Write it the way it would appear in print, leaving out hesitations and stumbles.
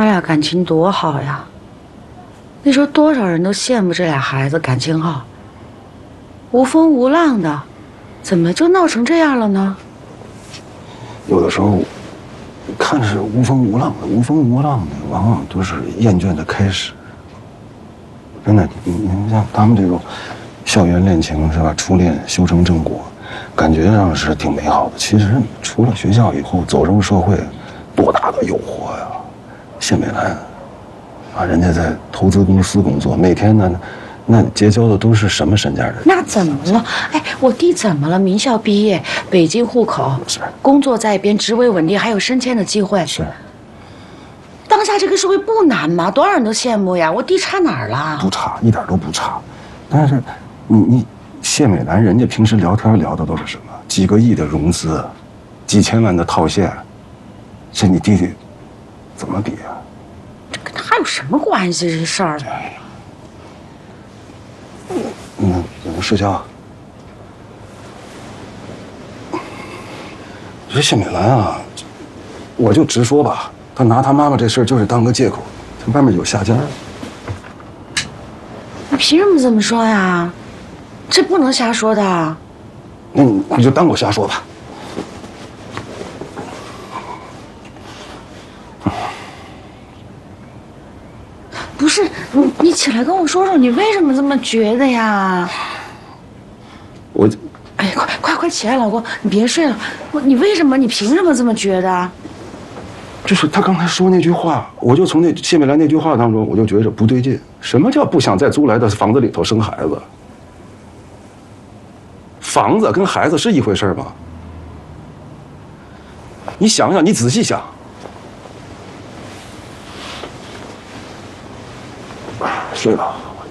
他俩感情多好呀！你说多少人都羡慕这俩孩子感情好，无风无浪的，怎么就闹成这样了呢？ 有的时候，看似无风无浪的，无风无浪的，往往都是厌倦的开始。真的，你像他们这种校园恋情是吧？初恋修成正果，感觉上是挺美好的。其实出了学校以后，走入社会，多大的诱惑呀！谢美兰，啊，人家在投资公司工作，每天呢，那结交的都是什么身价人？ 那怎么了？哎，我弟怎么了？名校毕业，北京户口， 是工作在编，职位稳定，还有升迁的机会。 是。 当下这个社会不难吗？多少人都羡慕呀！我弟差哪儿了？ 不差，一点都不差。但是，你谢美兰人家平时聊天聊的都是什么？几个亿的融资，几千万的套现，这你弟弟怎么比啊？ 这跟他有什么关系？这事儿？ 有个社交。这谢美兰啊，我就直说吧，她拿她妈妈这事儿就是当个借口，她外面有下家。 你凭什么这么说呀？这不能瞎说的。 那你就当我瞎说吧。 不是，你起来跟我说说，你为什么这么觉得呀？ 我， 哎，快起来，老公，你别睡了。你为什么？你凭什么这么觉得？ 就是他刚才说那句话，我就从那谢美兰那句话当中，我就觉着不对劲。什么叫不想在租来的房子里头生孩子？房子跟孩子是一回事吗？你想想，你仔细想。睡吧。